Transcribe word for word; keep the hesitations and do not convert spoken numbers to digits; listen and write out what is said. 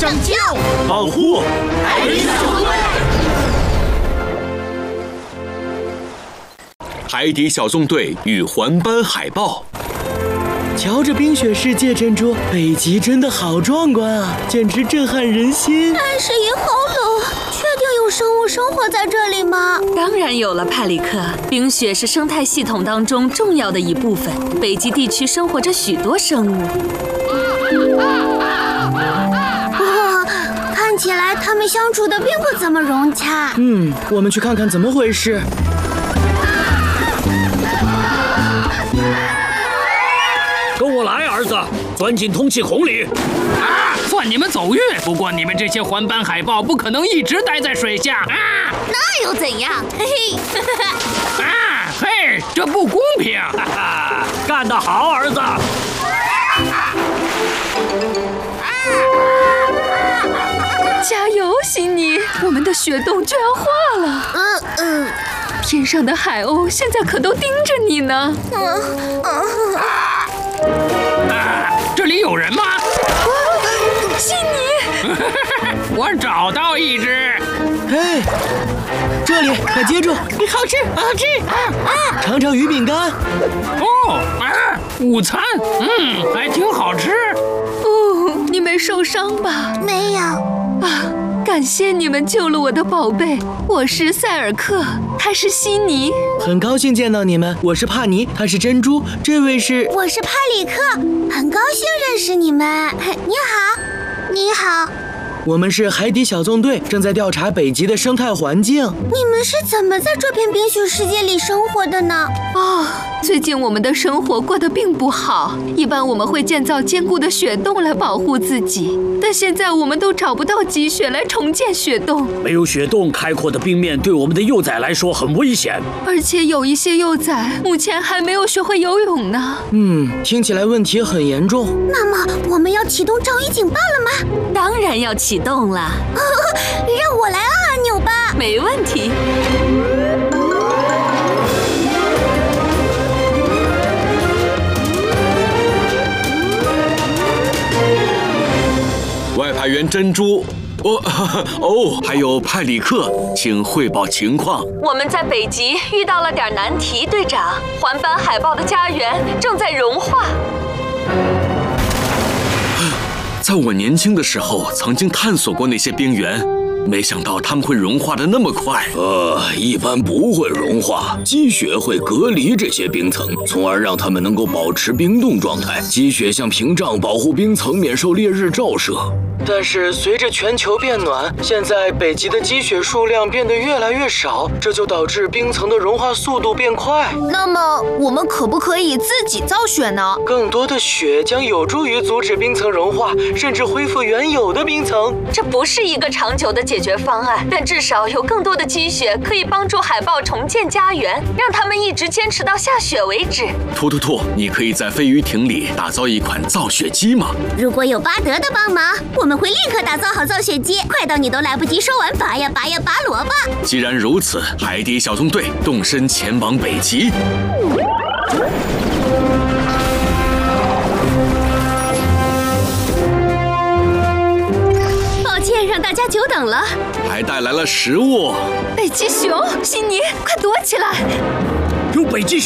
拯救、 保护海底小纵队。 海底小纵队与环斑海豹。 瞧这冰雪世界，珍珠，北极真的好壮观啊，简直震撼人心。 但是也好冷，确定有生物生活在这里吗？ 当然有了，派里克。冰雪是生态系统当中重要的一部分，北极地区生活着许多生物。 哇，看起来他们相处的并不怎么融洽。 嗯，我们去看看怎么回事。 跟我来，儿子，钻进通气孔里。 啊，算你们走运。不过你们这些环斑海豹不可能一直待在水下啊！ 那又怎样？嘿嘿。 啊，嘿，这不公平！哈哈， 干得好，儿子！ 加油，悉尼！我们的雪洞居然化了。 嗯嗯。 天上的海鸥现在可都盯着你呢。 嗯嗯。 啊，这里有人吗？ 悉尼， 我找到一只。 嘿，这里，快接住！ 好吃，好吃！啊啊！尝尝鱼饼干。 哦，啊，午餐，嗯，还挺好吃。 哦，你没受伤吧？ 没有。 啊，感谢你们救了我的宝贝。我是塞尔克，他是悉尼。 很高兴见到你们，我是帕尼，他是珍珠，这位是…… 我是派里克，很高兴认识你们。你好，你好。 我们是海底小纵队，正在调查北极的生态环境。 你们是怎么在这片冰雪世界里生活的呢？ 哦，最近我们的生活过得并不好。一般我们会建造坚固的雪洞来保护自己，但现在我们都找不到积雪来重建雪洞。 没有雪洞，开阔的冰面对我们的幼崽来说很危险。 而且有一些幼崽目前还没有学会游泳呢。 嗯，听起来问题很严重。 那么我们要启动照鱼警报了吗？ 当然要启动了。 让我来按按钮吧。 没问题。 外派员珍珠，哦哦，还有派里克，请汇报情况。 我们在北极遇到了点难题，队长。环斑海豹的家园正在融化。 在我年轻的时候，曾经探索过那些冰原，没想到它们会融化得那么快。 呃，一般不会融化，积雪会隔离这些冰层，从而让它们能够保持冰冻状态。积雪像屏障，保护冰层免受烈日照射。 但是随着全球变暖，现在北极的积雪数量变得越来越少，这就导致冰层的融化速度变快。 那么我们可不可以自己造雪呢？ 更多的雪将有助于阻止冰层融化，甚至恢复原有的冰层。 这不是一个长久的解决方案，但至少有更多的积雪可以帮助海豹重建家园，让他们一直坚持到下雪为止。 突突突，你可以在飞鱼艇里打造一款造雪机吗？ 如果有巴德的帮忙，我们会立刻打造好造雪机，快到你都来不及说完拔呀拔呀拔萝卜。 既然如此，海底小纵队动身前往北极。 抱歉让大家久等了， 还带来了食物。 北极熊，悉尼，快躲起来！ 有北极熊。